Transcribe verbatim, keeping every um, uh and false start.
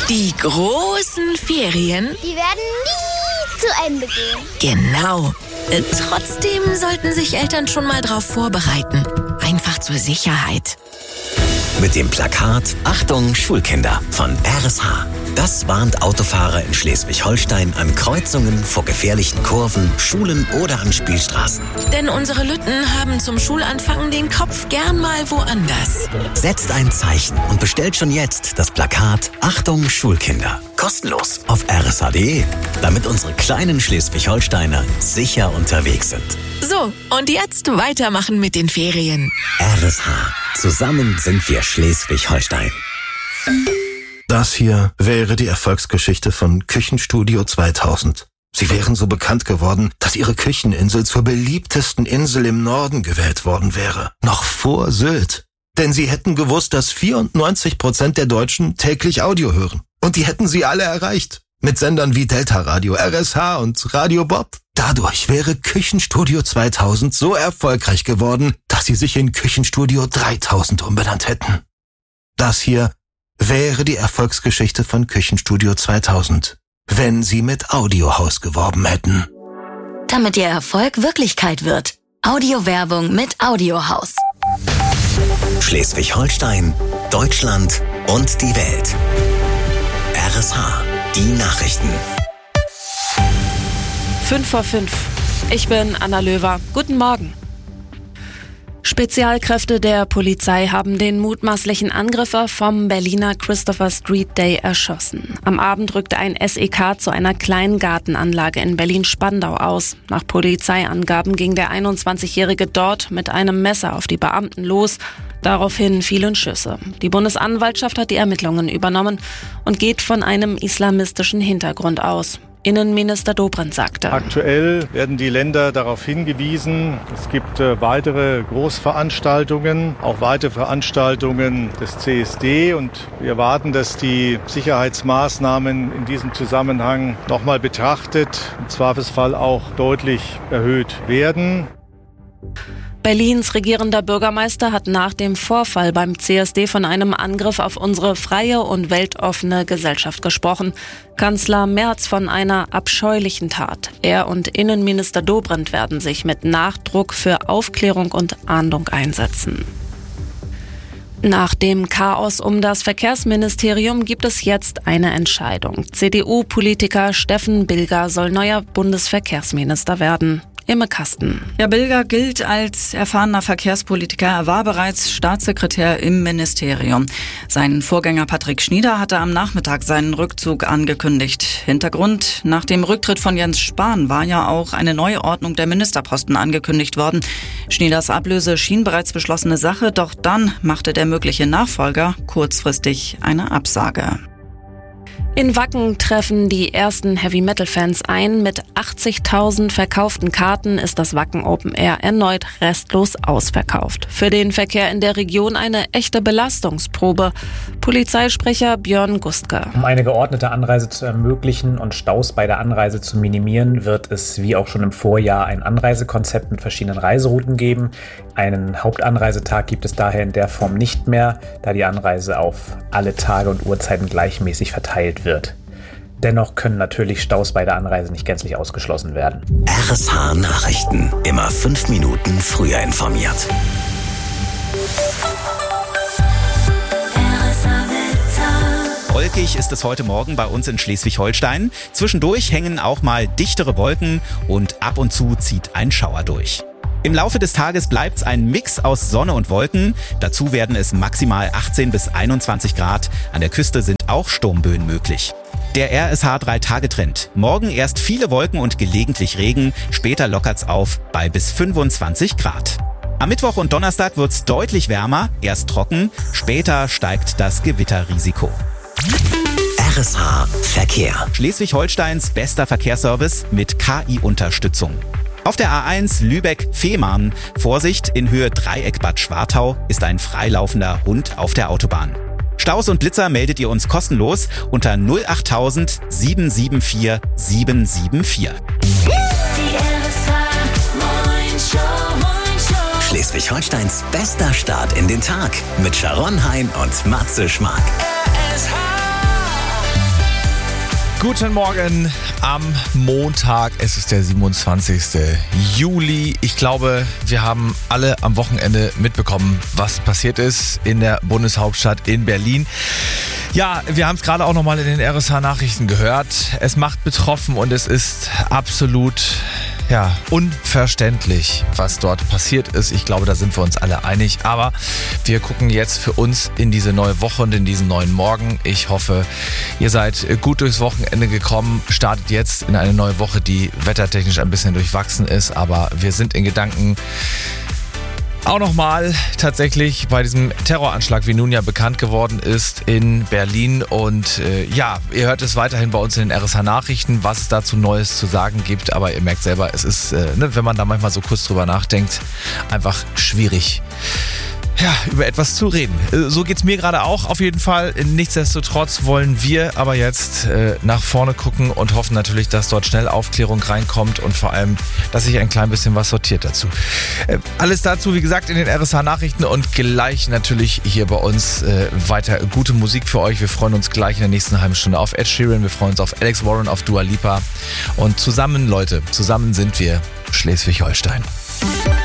Die großen Ferien, die werden nie zu Ende gehen. Genau. Äh, trotzdem sollten sich Eltern schon mal drauf vorbereiten. Einfach zur Sicherheit. Mit dem Plakat Achtung Schulkinder von R S H. Das warnt Autofahrer in Schleswig-Holstein an Kreuzungen, vor gefährlichen Kurven, Schulen oder an Spielstraßen. Denn unsere Lütten haben zum Schulanfang den Kopf gern mal woanders. Setzt ein Zeichen und bestellt schon jetzt das Plakat Achtung Schulkinder. Kostenlos auf r s h punkt d e, damit unsere kleinen Schleswig-Holsteiner sicher unterwegs sind. So, und jetzt weitermachen mit den Ferien. R S H. Zusammen sind wir Schleswig-Holstein. Das hier wäre die Erfolgsgeschichte von Küchenstudio zweitausend. Sie wären so bekannt geworden, dass ihre Kücheninsel zur beliebtesten Insel im Norden gewählt worden wäre. Noch vor Sylt. Denn sie hätten gewusst, dass vierundneunzig Prozent der Deutschen täglich Audio hören. Und die hätten sie alle erreicht. Mit Sendern wie Delta Radio, R S H und Radio Bob. Dadurch wäre Küchenstudio zweitausend so erfolgreich geworden, dass sie sich in Küchenstudio dreitausend umbenannt hätten. Das hier wäre die Erfolgsgeschichte von Küchenstudio zweitausend, wenn sie mit Audiohaus geworben hätten. Damit ihr Erfolg Wirklichkeit wird. Audiowerbung mit Audiohaus. Schleswig-Holstein, Deutschland und die Welt. R S H, die Nachrichten. Fünf vor fünf. Ich bin Anna Löwer. Guten Morgen. Spezialkräfte der Polizei haben den mutmaßlichen Angreifer vom Berliner Christopher Street Day erschossen. Am Abend rückte ein S E K zu einer kleinen Gartenanlage in Berlin-Spandau aus. Nach Polizeiangaben ging der einundzwanzigjährige dort mit einem Messer auf die Beamten los. Daraufhin fielen Schüsse. Die Bundesanwaltschaft hat die Ermittlungen übernommen und geht von einem islamistischen Hintergrund aus. Innenminister Dobrindt sagte: Aktuell werden die Länder darauf hingewiesen, es gibt äh, weitere Großveranstaltungen, auch weitere Veranstaltungen des C S D, und wir erwarten, dass die Sicherheitsmaßnahmen in diesem Zusammenhang nochmal betrachtet, im Zweifelsfall auch deutlich erhöht werden. Berlins regierender Bürgermeister hat nach dem Vorfall beim C S D von einem Angriff auf unsere freie und weltoffene Gesellschaft gesprochen. Kanzler Merz von einer abscheulichen Tat. Er und Innenminister Dobrindt werden sich mit Nachdruck für Aufklärung und Ahndung einsetzen. Nach dem Chaos um das Verkehrsministerium gibt es jetzt eine Entscheidung. C D U-Politiker Steffen Bilger soll neuer Bundesverkehrsminister werden. Imme Kasten. Ja, Bilger gilt als erfahrener Verkehrspolitiker. Er war bereits Staatssekretär im Ministerium. Sein Vorgänger Patrick Schnieder hatte am Nachmittag seinen Rückzug angekündigt. Hintergrund: Nach dem Rücktritt von Jens Spahn war ja auch eine Neuordnung der Ministerposten angekündigt worden. Schnieders Ablöse schien bereits beschlossene Sache, doch dann machte der mögliche Nachfolger kurzfristig eine Absage. In Wacken treffen die ersten Heavy-Metal-Fans ein. Mit achtzigtausend verkauften Karten ist das Wacken Open Air erneut restlos ausverkauft. Für den Verkehr in der Region eine echte Belastungsprobe. Polizeisprecher Björn Gustke. Um eine geordnete Anreise zu ermöglichen und Staus bei der Anreise zu minimieren, wird es wie auch schon im Vorjahr ein Anreisekonzept mit verschiedenen Reiserouten geben. Einen Hauptanreisetag gibt es daher in der Form nicht mehr, da die Anreise auf alle Tage und Uhrzeiten gleichmäßig verteilt wird. Dennoch können natürlich Staus bei der Anreise nicht gänzlich ausgeschlossen werden. R S H Nachrichten. Immer fünf Minuten früher informiert. Wolkig ist es heute Morgen bei uns in Schleswig-Holstein. Zwischendurch hängen auch mal dichtere Wolken und ab und zu zieht ein Schauer durch. Im Laufe des Tages bleibt es ein Mix aus Sonne und Wolken. Dazu werden es maximal achtzehn bis einundzwanzig Grad. An der Küste sind auch Sturmböen möglich. Der R S H drei Tage Trend. Morgen erst viele Wolken und gelegentlich Regen. Später lockert's auf bei bis fünfundzwanzig Grad. Am Mittwoch und Donnerstag wird's deutlich wärmer. Erst trocken, später steigt das Gewitterrisiko. R S H Verkehr. Schleswig-Holsteins bester Verkehrsservice mit K I-Unterstützung. Auf der A eins Lübeck-Fehmarn. Vorsicht, in Höhe Dreieck-Bad Schwartau ist ein freilaufender Hund auf der Autobahn. Staus und Blitzer meldet ihr uns kostenlos unter null achttausend sieben sieben vier sieben sieben vier. Schleswig-Holsteins bester Start in den Tag mit Sharon Hein und Matze Schmark. R S H Guten Morgen am Montag. Es ist der siebenundzwanzigste Juli. Ich glaube, wir haben alle am Wochenende mitbekommen, was passiert ist in der Bundeshauptstadt in Berlin. Ja, wir haben es gerade auch nochmal in den R S H-Nachrichten gehört. Es macht betroffen und es ist absolut ja, unverständlich, was dort passiert ist. Ich glaube, da sind wir uns alle einig. Aber wir gucken jetzt für uns in diese neue Woche und in diesen neuen Morgen. Ich hoffe, ihr seid gut durchs Wochenende gekommen, startet jetzt in eine neue Woche, die wettertechnisch ein bisschen durchwachsen ist. Aber wir sind in Gedanken auch nochmal tatsächlich bei diesem Terroranschlag, wie nun ja bekannt geworden ist, in Berlin. Und äh, ja, ihr hört es weiterhin bei uns in den R S H-Nachrichten, was es dazu Neues zu sagen gibt. Aber ihr merkt selber, es ist, äh, ne, wenn man da manchmal so kurz drüber nachdenkt, einfach schwierig, ja, über etwas zu reden. So geht's mir gerade auch auf jeden Fall. Nichtsdestotrotz wollen wir aber jetzt äh, nach vorne gucken und hoffen natürlich, dass dort schnell Aufklärung reinkommt und vor allem, dass sich ein klein bisschen was sortiert dazu. Äh, alles dazu, wie gesagt, in den R S H-Nachrichten und gleich natürlich hier bei uns äh, weiter gute Musik für euch. Wir freuen uns gleich in der nächsten halben Stunde auf Ed Sheeran, wir freuen uns auf Alex Warren, auf Dua Lipa und zusammen, Leute, zusammen sind wir Schleswig-Holstein.